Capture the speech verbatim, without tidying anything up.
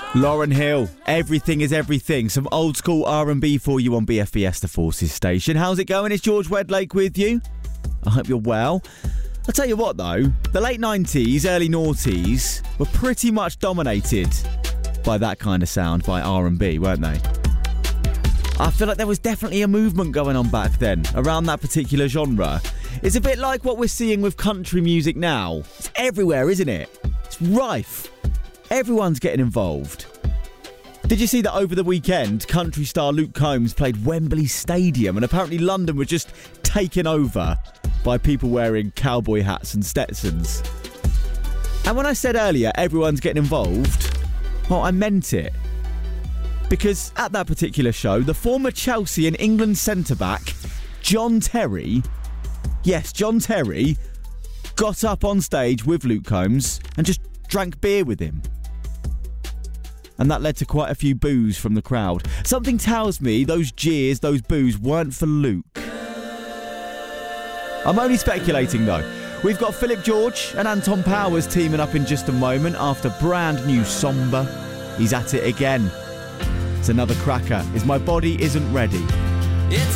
Lauryn Hill, Everything is Everything. Some old school R and B for you on B F B S, the Forces station. How's it going? It's George Wedlake with you. I hope you're well. I'll tell you what though, the late nineties, early noughties were pretty much dominated by that kind of sound, by R and B, weren't they? I feel like there was definitely a movement going on back then around that particular genre. It's a bit like what we're seeing with country music now. It's everywhere, isn't it? It's rife. Everyone's getting involved. Did you see that over the weekend, country star Luke Combs played Wembley Stadium, and apparently London was just taken over by people wearing cowboy hats and Stetsons? And when I said earlier, everyone's getting involved, well, I meant it. Because at that particular show, the former Chelsea and England centre-back, John Terry, yes, John Terry, got up on stage with Luke Combs and just drank beer with him. And that led to quite a few boos from the crowd. Something tells me those jeers, those boos weren't for Luke. I'm only speculating though. We've got Philip George and Anton Powers teaming up in just a moment after brand new Somber. He's at it again. It's another cracker. Is My Body Isn't Ready. It's